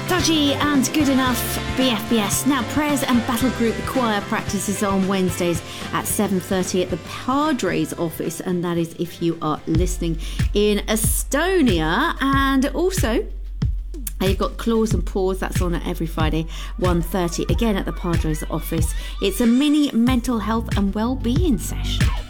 Dodgy and Good Enough, BFBS. Now, prayers and battle group choir practices on Wednesdays at 7:30 at the Padres office, and that is if you are listening in Estonia. And also, you've got Claws and Paws, that's on every Friday, 1:30, again at the Padres office. It's a mini mental health and well-being session.